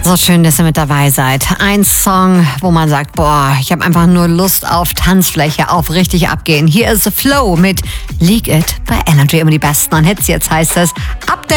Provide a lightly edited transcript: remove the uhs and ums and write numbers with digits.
So schön, dass ihr mit dabei seid. Ein Song, wo man sagt, boah, ich habe einfach nur Lust auf Tanzfläche, auf richtig abgehen. Hier ist The Flow mit Leak It bei Energy. Immer die besten Hits. Jetzt heißt es Update.